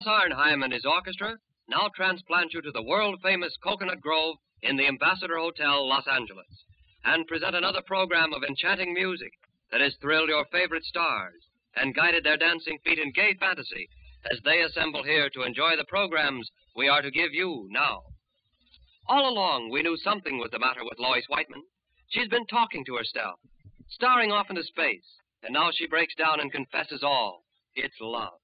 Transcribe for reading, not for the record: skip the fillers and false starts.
Arnheim and his orchestra now transplant you to the world-famous Coconut Grove in the Ambassador Hotel, Los Angeles, and present another program of enchanting music that has thrilled your favorite stars and guided their dancing feet in gay fantasy as they assemble here to enjoy the programs we are to give you now. All along, we knew something was the matter with Lois Whiteman. She's been talking to herself, staring off into space, and now she breaks down and confesses all. It's love.